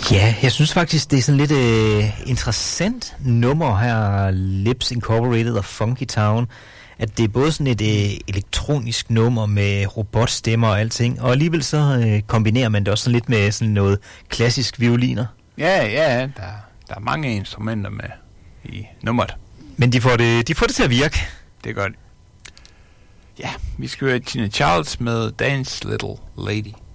Ja, jeg synes faktisk, det er sådan lidt interessant nummer her, Lips Incorporated og Funky Town, at det er både sådan et elektronisk nummer med robotstemmer og alting, og alligevel så kombinerer man det også sådan lidt med sådan noget klassisk violiner. Ja, der er mange instrumenter med i nummeret. Men de får det til at virke. Det gør det. Ja, vi skal høre Tina Charles med Dance Little Lady.